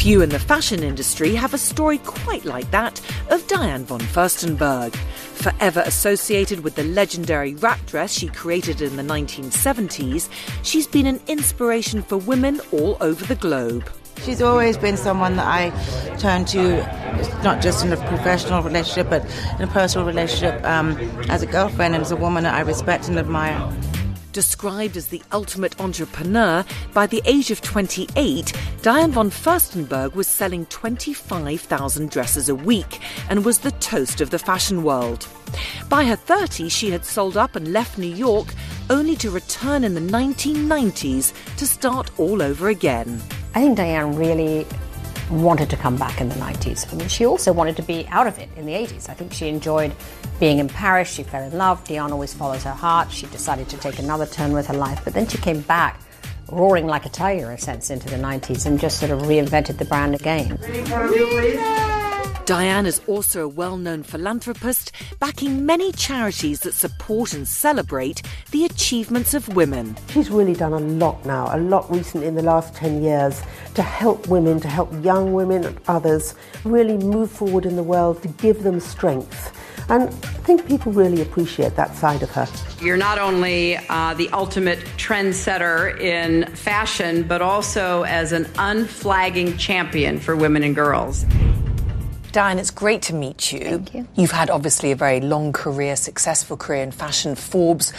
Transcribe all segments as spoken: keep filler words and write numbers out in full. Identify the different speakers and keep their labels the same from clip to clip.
Speaker 1: Few in the fashion industry have a story quite like that of Diane von Furstenberg. Forever associated with the legendary wrap dress she created in the nineteen seventies, she's been an inspiration for women all over the globe.
Speaker 2: She's always been someone that I turn to, not just in a professional relationship, but in a personal relationship, um, as a girlfriend and as a woman that I respect and admire.
Speaker 1: Described as the ultimate entrepreneur, by the age of twenty-eight, Diane von Furstenberg was selling twenty-five thousand dresses a week and was the toast of the fashion world. By her thirties, she had sold up and left New York, only to return in the nineteen nineties to start all over again.
Speaker 3: I think Diane really wanted to come back in the nineties. I mean, she also wanted to be out of it in the eighties. I think she enjoyed being in Paris. She fell in love. Diane always follows her heart. She decided to take another turn with her life. But then she came back, roaring like a tiger, in a sense, into the nineties and just sort of reinvented the brand again.
Speaker 1: Diane is also a well-known philanthropist, backing many charities that support and celebrate the achievements of women.
Speaker 4: She's really done a lot now, a lot recently in the last ten years, to help women, to help young women and others really move forward in the world, to give them strength. And I think people really appreciate that side of her.
Speaker 5: You're not only uh, the ultimate trendsetter in fashion, but also as an unflagging champion for women and girls.
Speaker 6: Diane, it's great to meet you.
Speaker 3: Thank you.
Speaker 6: You've had obviously a very long career, successful career in fashion. Forbes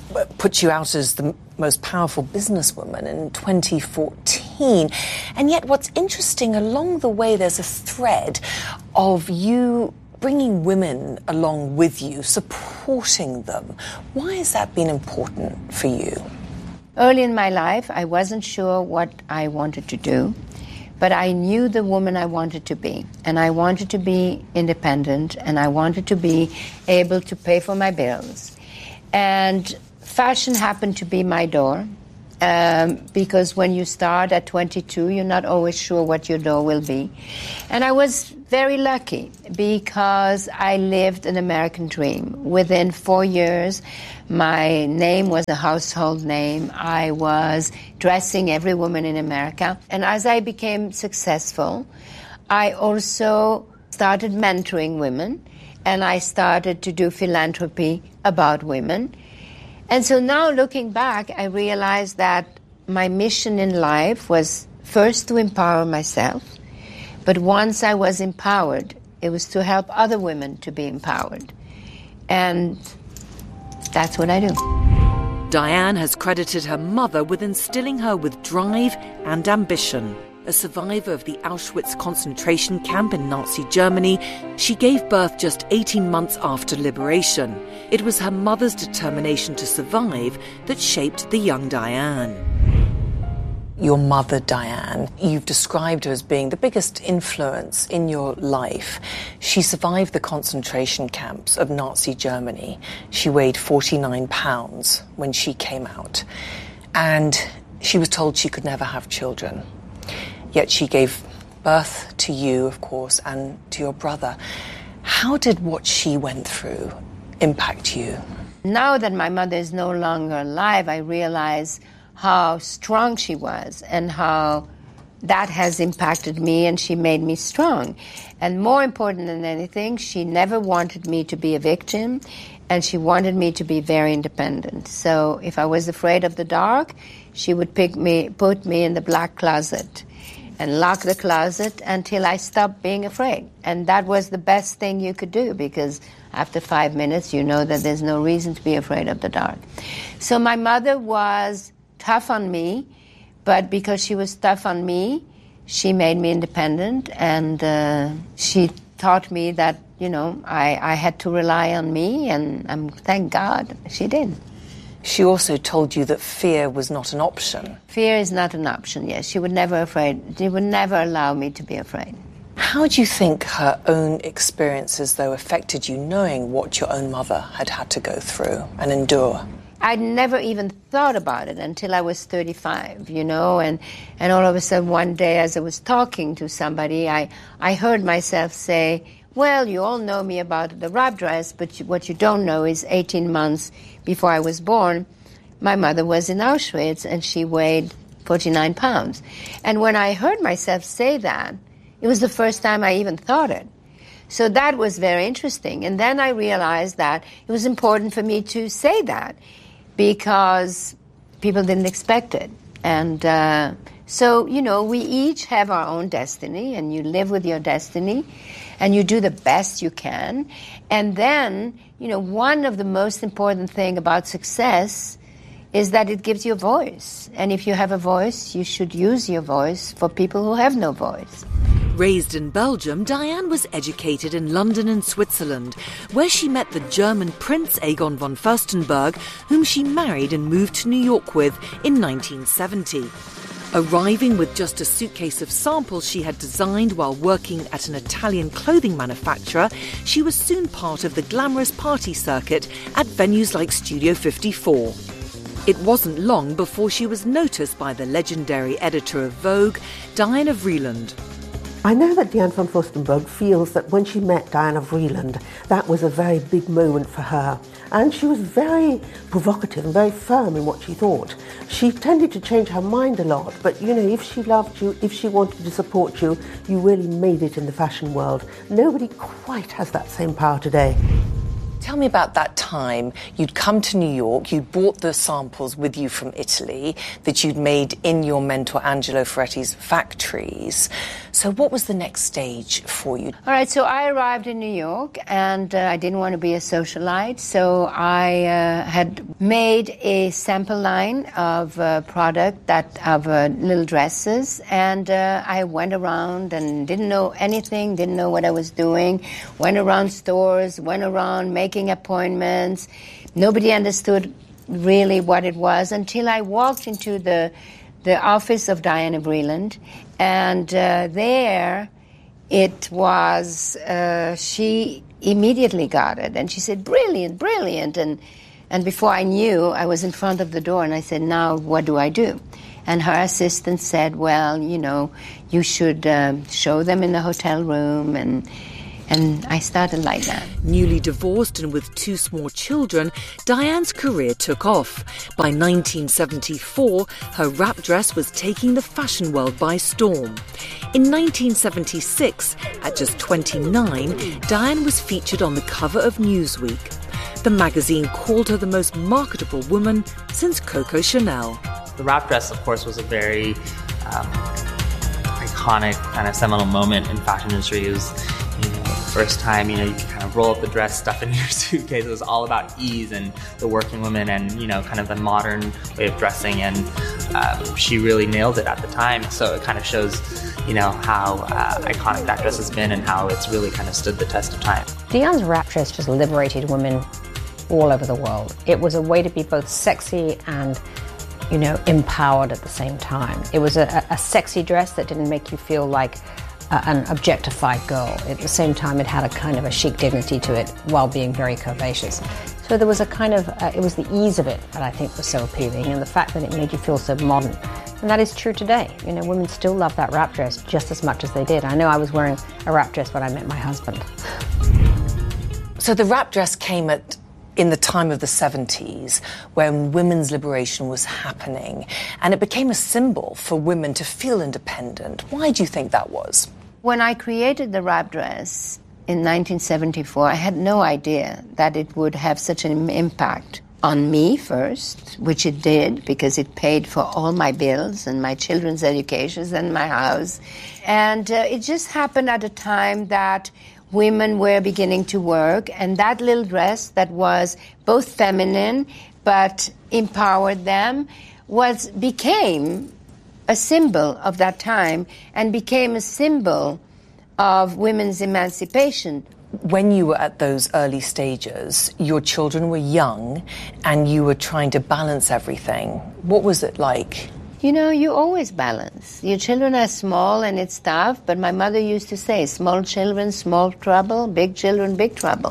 Speaker 6: put you out as the most powerful businesswoman in twenty fourteen. And yet what's interesting, along the way there's a thread of you bringing women along with you, supporting them. Why has that been important for you?
Speaker 7: Early in my life, I wasn't sure what I wanted to do. But I knew the woman I wanted to be, and I wanted to be independent, and I wanted to be able to pay for my bills. And fashion happened to be my door, um, because when you start at twenty-two, you're not always sure what your door will be. And I was very lucky because I lived an American dream. Within four years, my name was a household name. I was dressing every woman in America. And as I became successful, I also started mentoring women, and I started to do philanthropy about women. And so now looking back, I realized that my mission in life was first to empower myself. But once I was empowered, it was to help other women to be empowered. And that's what I do.
Speaker 1: Diane has credited her mother with instilling her with drive and ambition. A survivor of the Auschwitz concentration camp in Nazi Germany, she gave birth just eighteen months after liberation. It was her mother's determination to survive that shaped the young Diane.
Speaker 6: Your mother, Diane, you've described her as being the biggest influence in your life. She survived the concentration camps of Nazi Germany. She weighed forty-nine pounds when she came out. And she was told she could never have children. Yet she gave birth to you, of course, and to your brother. How did what she went through impact you?
Speaker 7: Now that my mother is no longer alive, I realize how strong she was and how that has impacted me, and she made me strong. And more important than anything, she never wanted me to be a victim, and she wanted me to be very independent. So if I was afraid of the dark, she would pick me, put me in the black closet and lock the closet until I stopped being afraid. And that was the best thing you could do, because after five minutes, you know that there's no reason to be afraid of the dark. So my mother was tough on me, but because she was tough on me, she made me independent, and uh, she taught me that, you know, I, I had to rely on me, and um, thank God she did.
Speaker 6: She also told you that fear was not an option.
Speaker 7: Fear is not an option, yes. She would never afraid. She would never allow me to be afraid.
Speaker 6: How do you think her own experiences, though, affected you, knowing what your own mother had had to go through and endure?
Speaker 7: I'd never even thought about it until I was thirty-five, you know, and, and all of a sudden one day as I was talking to somebody, I, I heard myself say, well, you all know me about the wrap dress, but you, what you don't know is eighteen months before I was born, my mother was in Auschwitz, and she weighed forty-nine pounds. And when I heard myself say that, it was the first time I even thought it. So that was very interesting. And then I realized that it was important for me to say that because people didn't expect it. And uh, so, you know, we each have our own destiny, and you live with your destiny, and you do the best you can. And then, you know, one of the most important thing about success is that it gives you a voice. And if you have a voice, you should use your voice for people who have no voice.
Speaker 1: Raised in Belgium, Diane was educated in London and Switzerland, where she met the German Prince Egon von Furstenberg, whom she married and moved to New York with in nineteen seventy. Arriving with just a suitcase of samples she had designed while working at an Italian clothing manufacturer, she was soon part of the glamorous party circuit at venues like Studio fifty-four. It wasn't long before she was noticed by the legendary editor of Vogue, Diana Vreeland.
Speaker 4: I know that Diane von Furstenberg feels that when she met Diana Vreeland, that was a very big moment for her. And she was very provocative and very firm in what she thought. She tended to change her mind a lot, but, you know, if she loved you, if she wanted to support you, you really made it in the fashion world. Nobody quite has that same power today.
Speaker 6: Tell me about that time. You'd come to New York, you'd brought the samples with you from Italy that you'd made in your mentor Angelo Ferretti's factories. So what was the next stage for you?
Speaker 7: All right, so I arrived in New York, and uh, I didn't want to be a socialite, so I uh, had made a sample line of uh, product, that of uh, little dresses, and uh, I went around and didn't know anything, didn't know what I was doing, went around stores, went around making appointments. Nobody understood really what it was until I walked into the the office of Diana Vreeland, and uh, there it was, uh, she immediately got it, and she said, brilliant, brilliant, and and before I knew, I was in front of the door, and I said, now what do I do? And her assistant said, well, you know, you should um, show them in the hotel room, and And I started like that.
Speaker 1: Newly divorced and with two small children, Diane's career took off. By nineteen seventy-four, her wrap dress was taking the fashion world by storm. In nineteen seventy-six, at just twenty-nine, Diane was featured on the cover of Newsweek. The magazine called her the most marketable woman since Coco Chanel.
Speaker 8: The wrap dress, of course, was a very um, iconic kind of seminal moment in the fashion industry. It was, you know, the first time, you know, you could kind of roll up the dress, stuff in your suitcase. It was all about ease and the working woman and, you know, kind of the modern way of dressing. And um, she really nailed it at the time. So it kind of shows, you know, how uh, iconic that dress has been and how it's really kind of stood the test of time.
Speaker 3: Diane's wrap dress just liberated women all over the world. It was a way to be both sexy and, you know, empowered at the same time. It was a, a sexy dress that didn't make you feel like Uh, an objectified girl. At the same time, it had a kind of a chic dignity to it while being very curvaceous. So there was a kind of, uh, it was the ease of it that I think was so appealing, and the fact that it made you feel so modern. And that is true today. You know, women still love that wrap dress just as much as they did. I know I was wearing a wrap dress when I met my husband.
Speaker 6: So the wrap dress came at in the time of the seventies, when women's liberation was happening, and it became a symbol for women to feel independent. Why do you think that was?
Speaker 7: When I created the wrap dress in nineteen seventy-four, I had no idea that it would have such an impact on me first, which it did, because it paid for all my bills and my children's educations and my house. And uh, it just happened at a time that women were beginning to work, and that little dress that was both feminine but empowered them was became a symbol of that time and became a symbol of women's emancipation.
Speaker 6: When you were at those early stages, your children were young and you were trying to balance everything. What was it like?
Speaker 7: You know, you always balance. Your children are small and it's tough, but my mother used to say, small children, small trouble, big children, big trouble.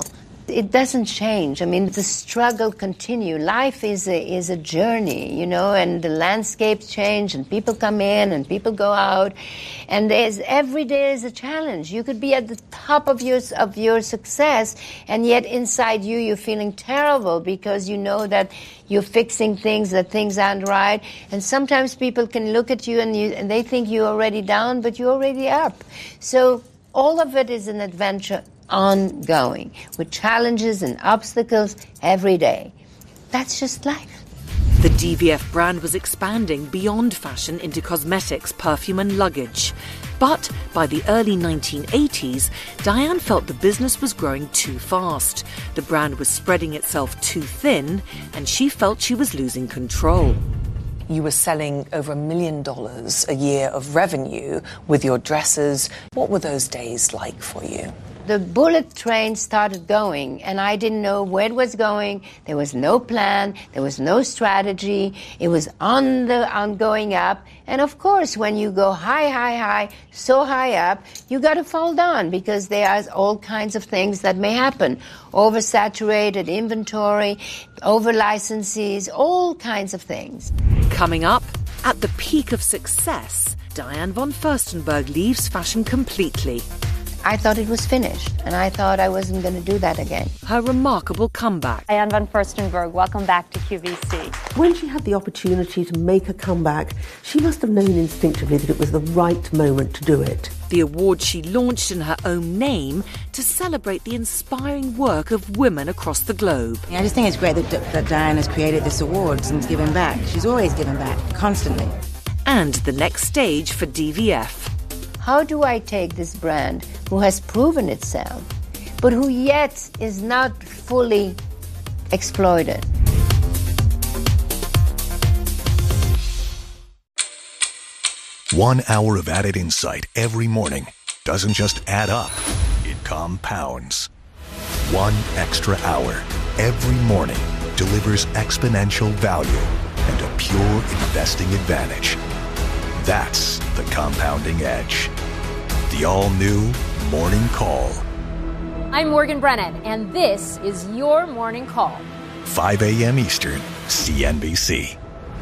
Speaker 7: It doesn't change. I mean, the struggle continues. Life is a, is a journey, you know, and the landscapes change and people come in and people go out. And there's, every day is a challenge. You could be at the top of your, of your success, and yet inside you, you're feeling terrible because you know that you're fixing things, that things aren't right. And sometimes people can look at you and, you and they think you're already down, but you're already up. So all of it is an adventure ongoing, with challenges and obstacles every day. That's just life.
Speaker 1: The D V F brand was expanding beyond fashion into cosmetics, perfume and luggage. But by the early nineteen eighties, Diane felt the business was growing too fast. The brand was spreading itself too thin, and she felt she was losing control.
Speaker 6: You were selling over a million dollars a year of revenue with your dresses. What were those days like for you?
Speaker 7: The bullet train started going, and I didn't know where it was going. There was no plan. There was no strategy. It was on the on going up. And of course, when you go high, high, high, so high up, you got to fall down because there are all kinds of things that may happen. Oversaturated inventory, over licenses, all kinds of things.
Speaker 1: Coming up, at the peak of success, Diane von Furstenberg leaves fashion completely.
Speaker 7: I thought it was finished, and I thought I wasn't going to do that again.
Speaker 1: Her remarkable comeback.
Speaker 9: Diane von Furstenberg, welcome back to Q V C.
Speaker 4: When she had the opportunity to make a comeback, she must have known instinctively that it was the right moment to do it.
Speaker 1: The award she launched in her own name to celebrate the inspiring work of women across the globe.
Speaker 2: I just think it's great that, that Diane has created this awards and given back. She's always given back, constantly.
Speaker 1: And the next stage for D V F.
Speaker 7: How do I take this brand who has proven itself, but who yet is not fully exploited?
Speaker 10: One hour of added insight every morning doesn't just add up, it compounds. One extra hour every morning delivers exponential value and a pure investing advantage. That's the compounding edge. The all-new Morning Call.
Speaker 9: I'm Morgan Brennan, and this is your Morning Call.
Speaker 10: five a.m. Eastern, C N B C.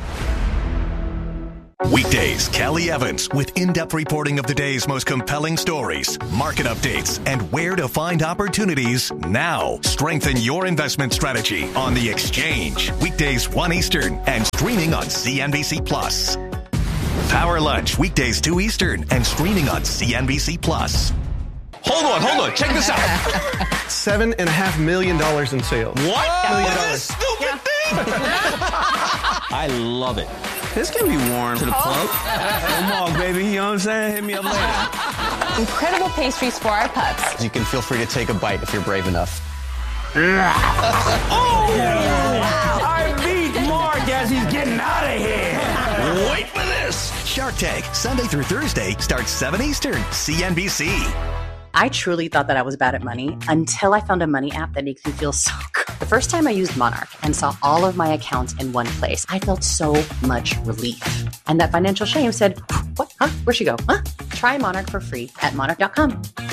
Speaker 10: Weekdays, Kelly Evans with in-depth reporting of the day's most compelling stories, market updates, and where to find opportunities now. Strengthen your investment strategy on The Exchange. Weekdays one Eastern and streaming on C N B C Plus. Power Lunch, weekdays two Eastern and streaming on C N B C Plus.
Speaker 11: Hold on, hold on. Check this out. Seven and a half million dollars in sales.
Speaker 12: What?
Speaker 11: Million
Speaker 12: What
Speaker 11: dollars.
Speaker 12: is this stupid thing?
Speaker 11: I love it.
Speaker 12: This can be worn to the plug. Come on, baby. You know what I'm saying? Hit me up later.
Speaker 13: Incredible pastries for our pups.
Speaker 11: You can feel free to take a bite if you're brave enough.
Speaker 12: Oh! I beat Mark as he's getting out of here.
Speaker 10: Wait for this. Shark Tank, Sunday through Thursday, starts seven Eastern, C N B C.
Speaker 14: I truly thought that I was bad at money until I found a money app that makes me feel so good. The first time I used Monarch and saw all of my accounts in one place, I felt so much relief. And that financial shame said, what? Huh? Where'd she go? Huh? Try Monarch for free at monarch dot com.